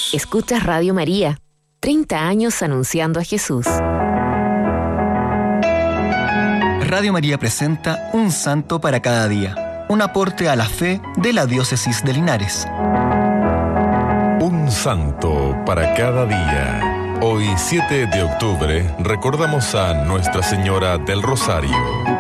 Escuchas Radio María, 30 años anunciando a Jesús. Radio María presenta Un Santo para cada día, un aporte a la fe de la Diócesis de Linares. Un santo para cada día. Hoy, 7 de octubre, recordamos a Nuestra Señora del Rosario.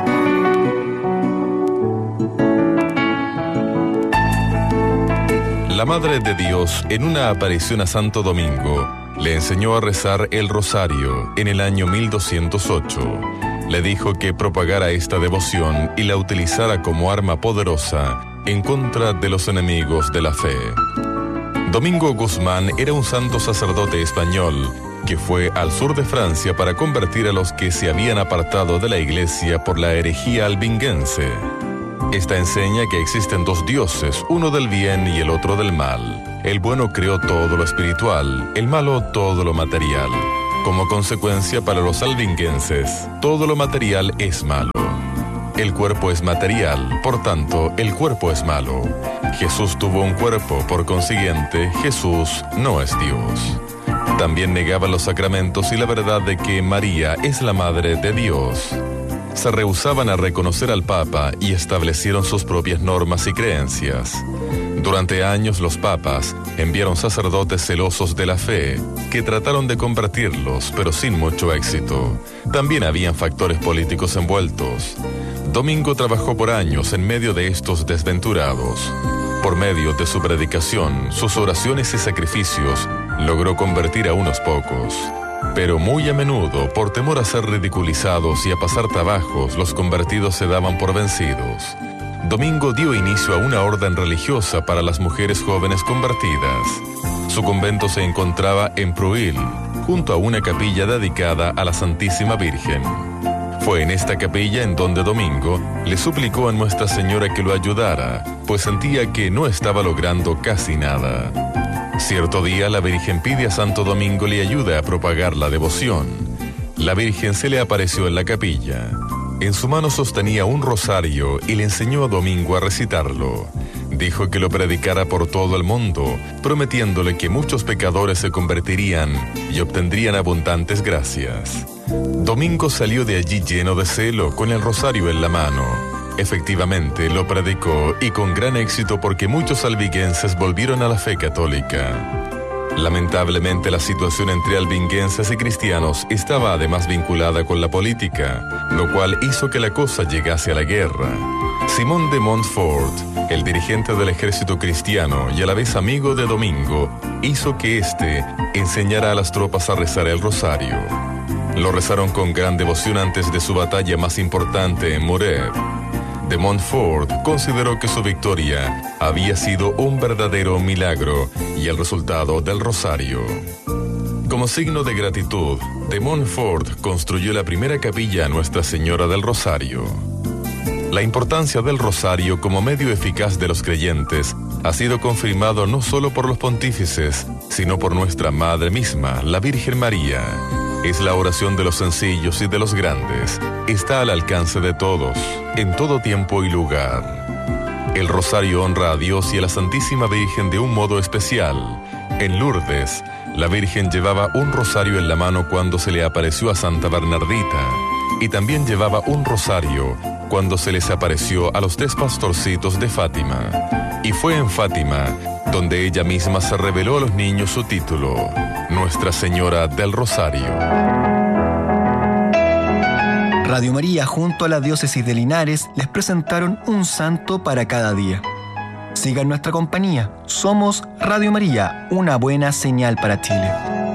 La Madre de Dios, en una aparición a Santo Domingo, le enseñó a rezar el rosario en el año 1208. Le dijo que propagara esta devoción y la utilizara como arma poderosa en contra de los enemigos de la fe. Domingo Guzmán era un santo sacerdote español que fue al sur de Francia para convertir a los que se habían apartado de la iglesia por la herejía albinguense. Esta enseña que existen dos dioses, uno del bien y el otro del mal. El bueno creó todo lo espiritual, el malo todo lo material. Como consecuencia, para los albinguenses, todo lo material es malo. El cuerpo es material, por tanto, el cuerpo es malo. Jesús tuvo un cuerpo, por consiguiente, Jesús no es Dios. También negaba los sacramentos y la verdad de que María es la Madre de Dios. Se rehusaban a reconocer al Papa y establecieron sus propias normas y creencias. Durante años los papas enviaron sacerdotes celosos de la fe, que trataron de convertirlos, pero sin mucho éxito. También habían factores políticos envueltos. Domingo trabajó por años en medio de estos desventurados. Por medio de su predicación, sus oraciones y sacrificios, logró convertir a unos pocos. Pero muy a menudo, por temor a ser ridiculizados y a pasar trabajos, los convertidos se daban por vencidos. Domingo dio inicio a una orden religiosa para las mujeres jóvenes convertidas. Su convento se encontraba en Pruil, junto a una capilla dedicada a la Santísima Virgen. Fue en esta capilla en donde Domingo le suplicó a Nuestra Señora que lo ayudara, pues sentía que no estaba logrando casi nada. Cierto día la Virgen pide a Santo Domingo le ayude a propagar la devoción. La Virgen se le apareció en la capilla. En su mano sostenía un rosario y le enseñó a Domingo a recitarlo. Dijo que lo predicara por todo el mundo, prometiéndole que muchos pecadores se convertirían y obtendrían abundantes gracias. Domingo salió de allí lleno de celo, con el rosario en la mano. Efectivamente, lo predicó y con gran éxito porque muchos albinguenses volvieron a la fe católica. Lamentablemente, la situación entre albinguenses y cristianos estaba además vinculada con la política, lo cual hizo que la cosa llegase a la guerra. Simón de Montfort, el dirigente del ejército cristiano y a la vez amigo de Domingo, hizo que éste enseñara a las tropas a rezar el rosario. Lo rezaron con gran devoción antes de su batalla más importante en Muret. De Montfort consideró que su victoria había sido un verdadero milagro y el resultado del rosario. Como signo de gratitud, de Montfort construyó la primera capilla a Nuestra Señora del Rosario. La importancia del rosario como medio eficaz de los creyentes ha sido confirmado no solo por los pontífices, sino por nuestra Madre misma, la Virgen María. Es la oración de los sencillos y de los grandes. Está al alcance de todos, en todo tiempo y lugar. El rosario honra a Dios y a la Santísima Virgen de un modo especial. En Lourdes, la Virgen llevaba un rosario en la mano cuando se le apareció a Santa Bernardita, y también llevaba un rosario cuando se les apareció a los 3 pastorcitos de Fátima. Y fue en Fátima donde ella misma se reveló a los niños su título, Nuestra Señora del Rosario. Radio María junto a la Diócesis de Linares les presentaron Un Santo para cada día. Sigan nuestra compañía. Somos Radio María, una buena señal para Chile.